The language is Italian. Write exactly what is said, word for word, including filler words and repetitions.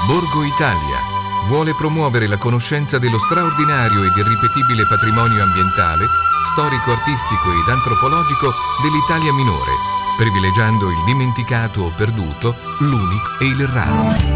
Borgo Italia vuole promuovere la conoscenza dello straordinario ed irripetibile patrimonio ambientale, storico-artistico ed antropologico dell'Italia minore, privilegiando il dimenticato o perduto, l'unico e il raro.